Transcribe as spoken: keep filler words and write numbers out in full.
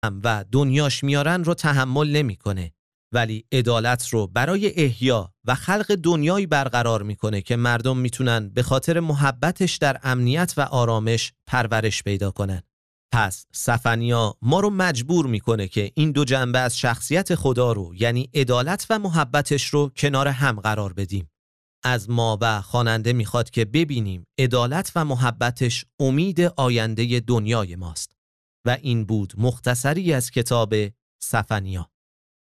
و دنیاش میارن رو تحمل نمیکنه، ولی عدالت رو برای احیا و خلق دنیایی برقرار میکنه که مردم میتونن به خاطر محبتش در امنیت و آرامش پرورش پیدا کنن. پس سفنیا ما رو مجبور میکنه که این دو جنبه از شخصیت خدا رو، یعنی عدالت و محبتش رو کنار هم قرار بدیم. از ما و خواننده میخواد که ببینیم عدالت و محبتش امید آینده دنیای ماست. و این بود مختصری از کتاب سفنیا.